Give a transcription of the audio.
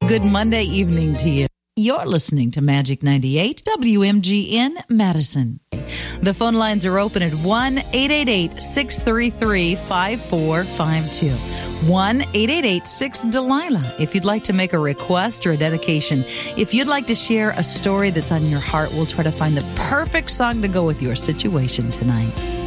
Good Monday evening to you. You're listening to Magic 98 WMGN Madison. The phone lines are open at 1-888-633-5452. 1-888-6-DELILA. If you'd like to make a request or a dedication, if you'd like to share a story that's on your heart, we'll try to find the perfect song to go with your situation tonight.